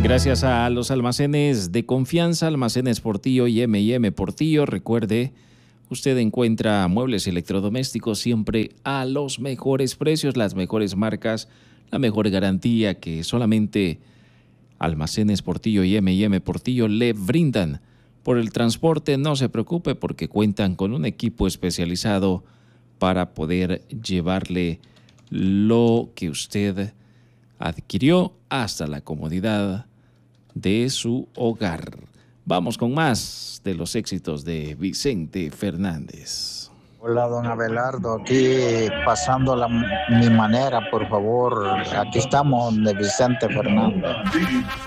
Gracias a los almacenes de confianza, Almacenes Portillo y M&M Portillo. Recuerde, usted encuentra muebles electrodomésticos siempre a los mejores precios, las mejores marcas, la mejor garantía que solamente Almacenes Portillo y M&M Portillo le brindan. Por el transporte no se preocupe porque cuentan con un equipo especializado para poder llevarle lo que usted adquirió hasta la comodidad de su hogar. Vamos con más de los éxitos de Vicente Fernández. Hola, don Abelardo, aquí pasando mi manera, por favor. Aquí estamos de Vicente Fernández.